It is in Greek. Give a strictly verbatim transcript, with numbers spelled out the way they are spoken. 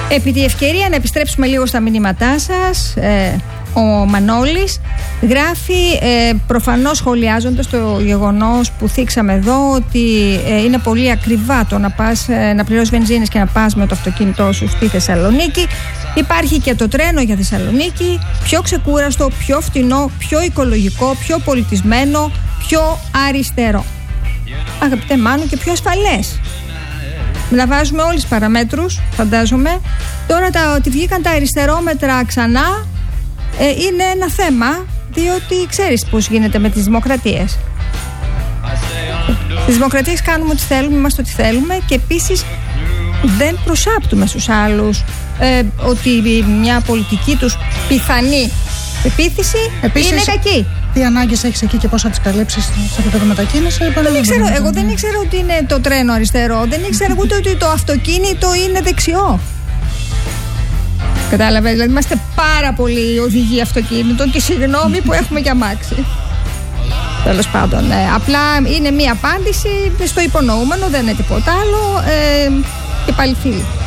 Επί τη ευκαιρία να επιστρέψουμε λίγο στα μηνύματά σας, ε, ο Μανώλης γράφει, ε, προφανώς σχολιάζοντας το γεγονός που θίξαμε εδώ, ότι ε, είναι πολύ ακριβά το να, πας, ε, να πληρώσεις βενζίνες και να πας με το αυτοκίνητό σου στη Θεσσαλονίκη. Υπάρχει και το τρένο για Θεσσαλονίκη, πιο ξεκούραστο, πιο φτηνό, πιο οικολογικό, πιο πολιτισμένο, πιο αριστερό. Αγαπητέ Μάνου, και πιο ασφαλές. Να βάζουμε όλες τις παραμέτρους, φαντάζομαι. Τώρα τα, ότι βγήκαν τα αριστερόμετρα ξανά ε, είναι ένα θέμα, διότι ξέρεις πώς γίνεται με τις δημοκρατίες. Τις δημοκρατίες κάνουμε ό,τι θέλουμε, είμαστε ό,τι θέλουμε, και επίσης δεν προσάπτουμε στους άλλους ε, ότι μια πολιτική τους πιθανή επίθεση επίσης, είναι κακή. Τι ανάγκες έχεις εκεί και πώς θα τις καλύψεις σε επίπεδο μετακίνηση? Δεν ήξερα, εγώ δεν ήξερα ότι είναι το τρένο αριστερό. Δεν ήξερα ούτε ότι το αυτοκίνητο είναι δεξιό. Κατάλαβες, δηλαδή είμαστε πάρα πολλοί οδηγοί αυτοκίνητων και συγγνώμη που έχουμε και αμάξι. Τέλος πάντων, ε, απλά είναι μία απάντηση στο υπονοούμενο, δεν είναι τίποτα άλλο, ε, και πάλι φίλοι.